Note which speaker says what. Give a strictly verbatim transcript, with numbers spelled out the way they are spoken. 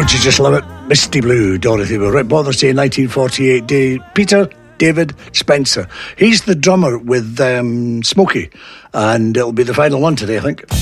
Speaker 1: Don't you just love it? Misty Blue, Dorothy. We're right, bother saying nineteen forty-eight. Day. Peter David Spencer. He's the drummer with um, Smokey, and it'll be the final one today, I think.